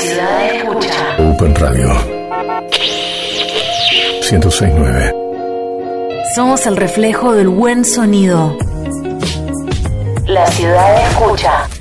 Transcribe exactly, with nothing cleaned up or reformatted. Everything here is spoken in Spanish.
ciudad escucha. Open Radio ciento seis punto nueve. Somos el reflejo del buen sonido. La ciudad escucha.